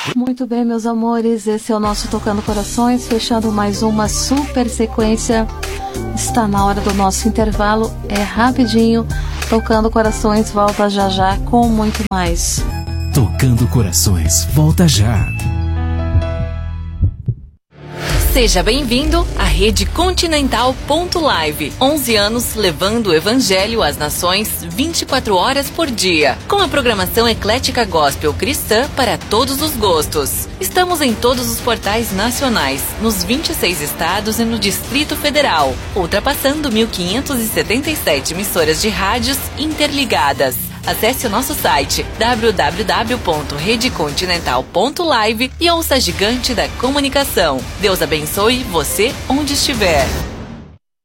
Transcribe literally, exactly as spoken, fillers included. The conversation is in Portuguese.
Muito bem, meus amores, esse é o nosso Tocando Corações, fechando mais uma super sequência. Está na hora do nosso intervalo, é rapidinho. Tocando Corações volta já já com muito mais. Tocando Corações volta já. Seja bem-vindo à Rede Continental ponto live. onze anos levando o Evangelho às nações vinte e quatro horas por dia. Com a programação eclética gospel cristã para todos os gostos. Estamos em todos os portais nacionais, nos vinte e seis estados e no Distrito Federal, ultrapassando mil quinhentas e setenta e sete emissoras de rádios interligadas. Acesse o nosso site w w w ponto rede continental ponto live e ouça a gigante da comunicação. Deus abençoe você onde estiver.